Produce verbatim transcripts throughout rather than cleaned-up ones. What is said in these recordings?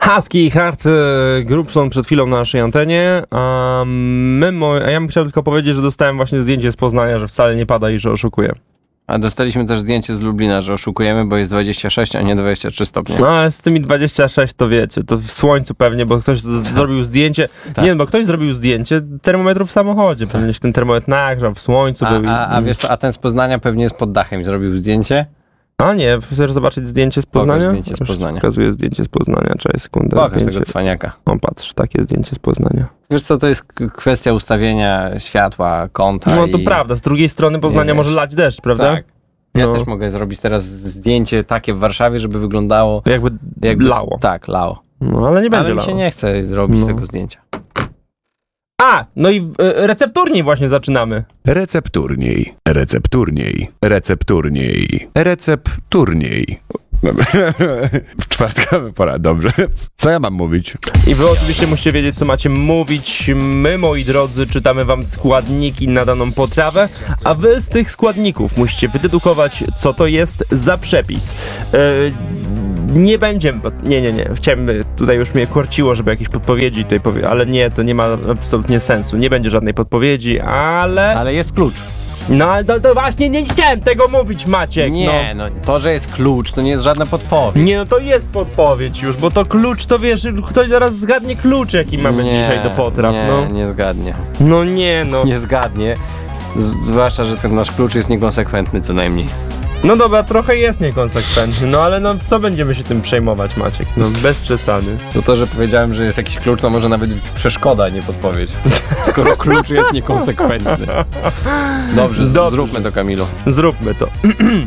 Husky i Hard Group są przed chwilą na naszej antenie, a, my, mo- a ja bym chciał tylko powiedzieć, że dostałem właśnie zdjęcie z Poznania, że wcale nie pada i że oszukuję. A dostaliśmy też zdjęcie z Lublina, że oszukujemy, bo jest dwadzieścia sześć, a nie dwadzieścia trzy stopnie. No ale z tymi dwadzieścia sześć to wiecie, to w słońcu pewnie, bo ktoś z- zrobił zdjęcie. Tak. Nie, bo ktoś zrobił zdjęcie termometru w samochodzie. Pewnie się ten termometr nagrzał w słońcu. A, był i- a, a wiesz co, a ten z Poznania pewnie jest pod dachem i zrobił zdjęcie? A nie, chcesz zobaczyć zdjęcie z Poznania? Pokaż zdjęcie z Już Poznania. Pokazuję zdjęcie z Poznania, czekaj sekundę. Pokaż zdjęcie. tego cwaniaka. O patrz, takie zdjęcie z Poznania. Wiesz co, to jest k- kwestia ustawienia światła, kąta No to i... prawda, z drugiej strony Poznania wiesz. może lać deszcz, prawda? Tak. Ja No. też mogę zrobić teraz zdjęcie takie w Warszawie, żeby wyglądało... Jakby, jakby lało. Tak, lało. No ale nie będzie Ale mi lało. się nie chce robić No. tego zdjęcia. A, no i e, recepturniej właśnie zaczynamy. Recepturniej, recepturniej, recepturniej, recepturniej. Dobra. W czwartkowy pora, dobrze. Co ja mam mówić? I wy oczywiście musicie wiedzieć, co macie mówić. My, moi drodzy, czytamy wam składniki na daną potrawę, a wy z tych składników musicie wydedukować, co to jest za przepis. E, nie będzie, bo- nie, nie, nie, chciałem, tutaj już mnie korciło, żeby jakieś podpowiedzi tutaj powie, ale nie, to nie ma absolutnie sensu. Nie będzie żadnej podpowiedzi, ale... Ale jest klucz. No ale to, to właśnie nie chciałem tego mówić, Maciek, Nie, no to, że jest klucz, to nie jest żadna podpowiedź. Nie, no to jest podpowiedź już, bo to klucz, to wiesz, ktoś zaraz zgadnie klucz, jaki mamy nie, dzisiaj do potraw, nie, no. nie zgadnie. No nie, no. Nie zgadnie. Z- zwłaszcza, że ten nasz klucz jest niekonsekwentny co najmniej. No dobra, trochę jest niekonsekwentny, no ale no co będziemy się tym przejmować, Maciek? No bez przesady. To to, że powiedziałem, że jest jakiś klucz, to może nawet być przeszkoda, nie podpowiedź. Skoro klucz jest niekonsekwentny. Dobrze, z- Dobrze. zróbmy to, Kamilu. Zróbmy to.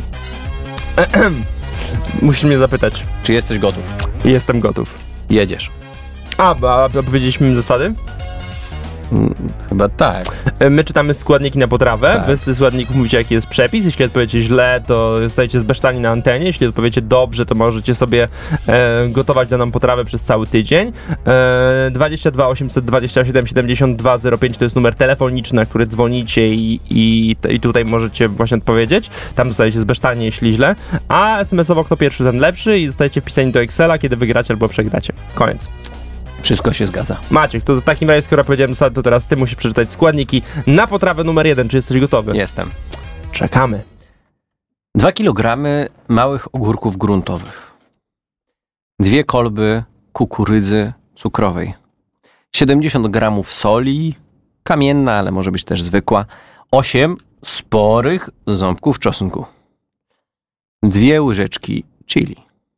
Musisz mnie zapytać. Czy jesteś gotów? Jestem gotów. Jedziesz. A, a, a powiedzieliśmy im zasady? Mm, Chyba tak. E, My czytamy składniki na potrawę, Tak. wy z tych składników mówicie, jaki jest przepis. Jeśli odpowiecie źle, to zostajecie zbesztani na antenie. Jeśli odpowiecie dobrze, to możecie sobie e, gotować daną potrawę przez cały tydzień. E, dwadzieścia dwa osiemset dwadzieścia siedem siedemdziesiąt dwa zero pięć to jest numer telefoniczny, na który dzwonicie i, i, i tutaj możecie właśnie odpowiedzieć. Tam zostajecie zbesztani, jeśli źle. A es em esowo kto pierwszy, ten lepszy i zostajecie wpisani do Excela, kiedy wygracie albo przegracie. Koniec. Wszystko się zgadza. Maciek, to w takim razie, skoro powiedziałem zasady, to teraz ty musisz przeczytać składniki na potrawę numer jeden. Czy jesteś gotowy? Jestem. Czekamy. Dwa kilogramy małych ogórków gruntowych. Dwie kolby kukurydzy cukrowej. siedemdziesiąt gramów soli, kamienna, ale może być też zwykła. Osiem sporych ząbków czosnku. Dwie łyżeczki chili.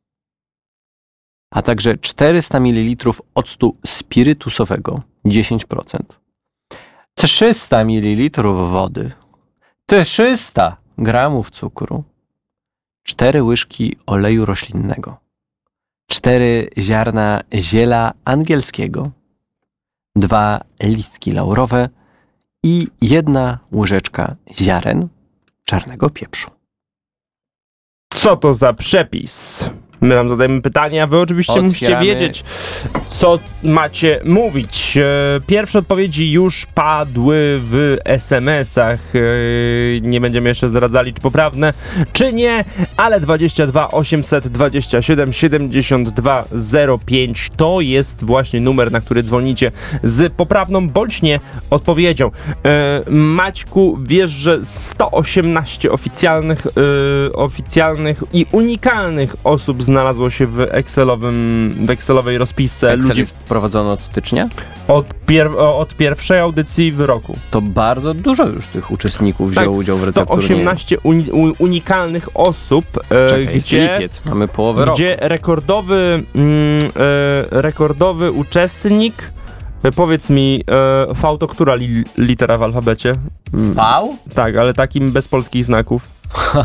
A także czterysta mililitrów octu spirytusowego, dziesięć procent. trzysta mililitrów wody. trzysta gramów cukru. cztery łyżki oleju roślinnego. cztery ziarna ziela angielskiego. dwa listki laurowe i jedna łyżeczka ziaren czarnego pieprzu. Co to za przepis? My wam zadajemy pytania, a wy oczywiście Otwieramy. musicie wiedzieć, co macie mówić. E, Pierwsze odpowiedzi już padły w es em esach. E, Nie będziemy jeszcze zdradzali, czy poprawne, czy nie, ale dwadzieścia dwa osiemset dwadzieścia siedem siedemdziesiąt dwa zero pięć to jest właśnie numer, na który dzwonicie z poprawną bądź nie odpowiedzią. E, Maćku, wiesz, że sto osiemnaście oficjalnych, e, oficjalnych i unikalnych osób znalazło się w Excelowym, w Excelowej rozpisce Excel ludzi jest prowadzony od stycznia? od, pier- od pierwszej audycji w roku. To bardzo dużo już tych uczestników wzięło udział w sto recepturnie. osiemnaście uni- u- unikalnych osób, e, Czekaj, jest gdzie, lipiec, mamy połowę roku. gdzie rekordowy, mm, e, rekordowy uczestnik, e, powiedz mi, e, V to która li- litera w alfabecie? Mm, V? tak, ale takim bez polskich znaków.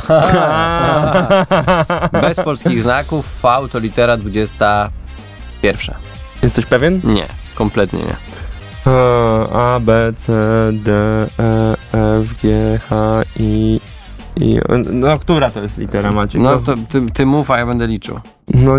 Bez polskich znaków, V to litera dwudziesta pierwsza. Jesteś pewien? Nie, kompletnie nie. A, B, C, D, E, F, G, H, I, I... No, która to jest litera, Maciek? No to ty, ty mów, a ja będę liczył. No...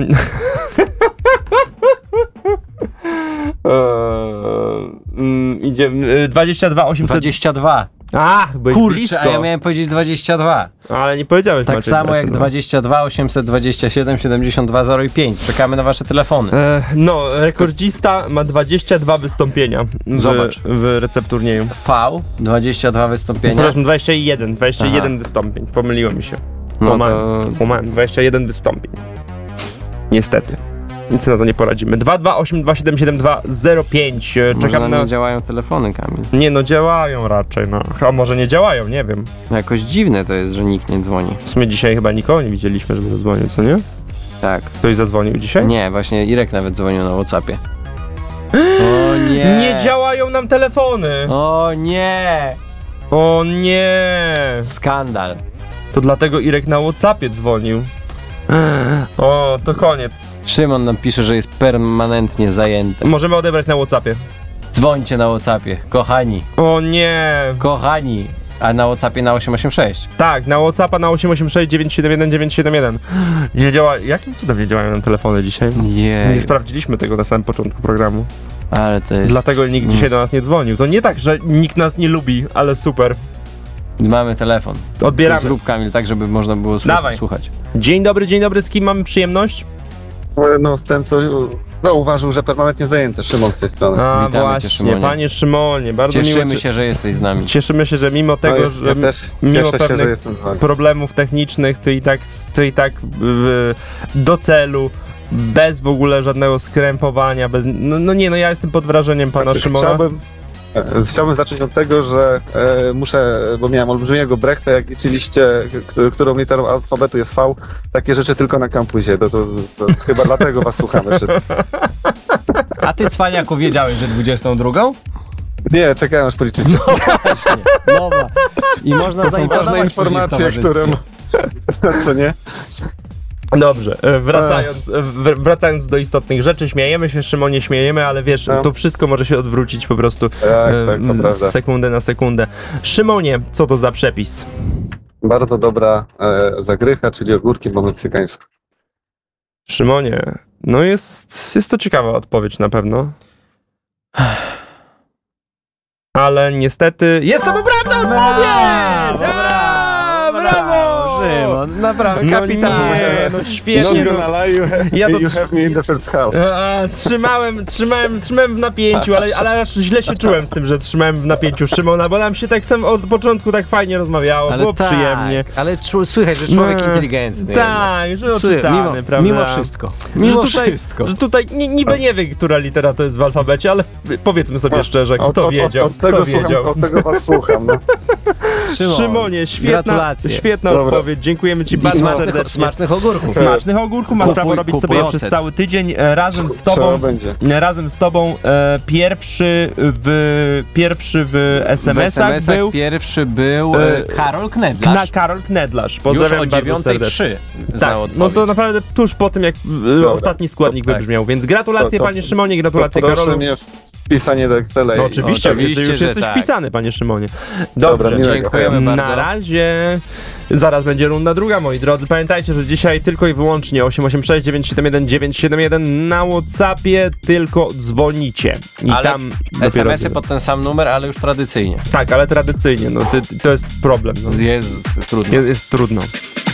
Eee, mm, idziemy... dwadzieścia dwa osiemset... dwadzieścia dwa. Ach, byłeś Kurczę, blisko. a ja miałem powiedzieć dwadzieścia dwa. Ale nie powiedziałeś, Tak Maciek, samo proszę, jak no. dwadzieścia dwa osiemset dwadzieścia siedem siedemdziesiąt dwa zero pięć. Czekamy na wasze telefony. E, no, rekordzista ma dwadzieścia dwa wystąpienia w, Zobacz. w recepturnieju. V, dwadzieścia dwa wystąpienia. Przepraszam, dwadzieścia jeden, dwadzieścia jeden Aha. wystąpień, pomyliło mi się. No Kłamałem, to- kłamałem, dwadzieścia jeden wystąpień. Niestety. Nic na to nie poradzimy. dwa dwa osiem dwa siedem siedem dwa zero pięć. E, Może Czekam nam na... nie działają telefony, Kamil. Nie no, działają raczej, no. A może nie działają, nie wiem. Jakoś dziwne to jest, że nikt nie dzwoni. W sumie dzisiaj chyba nikogo nie widzieliśmy, żeby zadzwonił, co nie? Tak. Ktoś zadzwonił dzisiaj? Nie, właśnie Irek nawet dzwonił na WhatsAppie. O nie! Nie działają nam telefony! O nie! O nie! Skandal. To dlatego Irek na WhatsAppie dzwonił. O, to koniec. Szymon nam pisze, że jest permanentnie zajęty. Możemy odebrać na WhatsAppie. Dzwońcie na WhatsAppie, kochani, O nie! kochani. A na WhatsAppie na osiem osiem sześć. Tak, na WhatsAppa na osiem osiem sześć dziewięć siedem jeden dziewięć siedem jeden. Nie działa. Jakim cudem nie działają nam telefony dzisiaj? Nie Jej, sprawdziliśmy tego na samym początku programu. ale to jest... Dlatego nikt dzisiaj do nas nie dzwonił. To nie tak, że nikt nas nie lubi, ale super. Mamy telefon. Odbieramy. Zrób, Kamil, tak, żeby można było słuch- Dawaj. słuchać. Dzień dobry, dzień dobry, z kim mamy przyjemność? No, ten co zauważył, że permanentnie zajęty, Szymon z tej strony. A Witamy cię, właśnie, Szymonie. panie Szymonie, bardzo miło. Cieszymy cię- się, że jesteś z nami. Cieszymy się, że mimo tego, no, że ja też mimo cieszę się, pewnych że jestem z wami. problemów technicznych, ty i tak, ty i tak y, do celu, bez w ogóle żadnego skrępowania, bez, no, no nie, no ja jestem pod wrażeniem pana Znaczy, Szymona. Chciałbym, e, chciałbym zacząć od tego, że e, muszę, bo miałem olbrzymiego brechta, jak liczyliście, k- którą literą alfabetu jest V, takie rzeczy tylko na kampusie, to, to, to chyba dlatego was słuchamy wszyscy. A ty, cwaniaku, wiedziałeś, że dwudziestą drugą? Nie, czekałem aż policzycie. Dobra. I można To są ważne informacje, które... Co nie? Dobrze, e, wracając, e, w- wracając do istotnych rzeczy, śmiejemy się, Szymonie, śmiejemy, ale wiesz, No. to wszystko może się odwrócić po prostu Tak, e, tak, to z prawda. sekundę na sekundę. Szymonie, co to za przepis? Bardzo dobra e, zagrycha, czyli ogórki po meksykańsku. Szymonie, no jest, jest to ciekawa odpowiedź na pewno. Ale niestety jest to poprawna odpowiedź! A, brawo! Szymon, naprawdę No kapitalnie. nie, no świetnie. Not No. gonna lie, you, Ja to you tr- have me in the first half. A, trzymałem, trzymałem, trzymałem w napięciu, ale, ale aż źle się czułem z tym, że trzymałem w napięciu Szymona, bo nam się tak sam od początku tak fajnie rozmawiało, było tak, przyjemnie. ale czu, słychać, że człowiek No, inteligentny. Tak, że Słuchaj, oczytany, mimo, prawda? mimo wszystko. Mimo że tutaj, wszystko. Że tutaj ni, niby nie wie, która litera to jest w alfabecie, ale powiedzmy sobie szczerze, kto Od, od, wiedział, od, od tego kto słucham, wiedział. od tego was słucham. No. Szymon, Szymonie, świetna, gratulacje. świetna Dobra. odpowiedź, dziękujemy ci I bardzo smacznych, serdecznie. smacznych ogórków. Smacznych ogórków, masz Kupuj- prawo robić kupuj sobie je ocet. przez cały tydzień, e, razem z Trzeba tobą, będzie. e, razem z tobą e, pierwszy w, pierwszy w es em W esach es em esach był pierwszy był e, e, Karol na Knedlarz. Karol Knedlarz. Już Pozdrawiam o bardzo dziewiątej serdecznie. trzy Tak, no to naprawdę tuż po tym, jak e, ostatni składnik To tak. wybrzmiał, więc gratulacje To- to- panie Szymonie, To gratulacje proszę Karolu. mnie wpisanie do Excela. No i- oczywiście, Oczywiście, już że jesteś tak. wpisany, panie Szymonie. Dobra, Dobrze, miłego. Dziękujemy na bardzo. razie. Zaraz będzie runda druga, moi drodzy. Pamiętajcie, że dzisiaj tylko i wyłącznie osiem osiem sześć dziewięć siedem jeden dziewięć siedem jeden na WhatsAppie tylko dzwonicie. I Ale tam dopiero... es em esy pod ten sam numer, ale już tradycyjnie. Tak, ale tradycyjnie, no to, to jest problem. No. Jest trudno. Jest, jest trudno.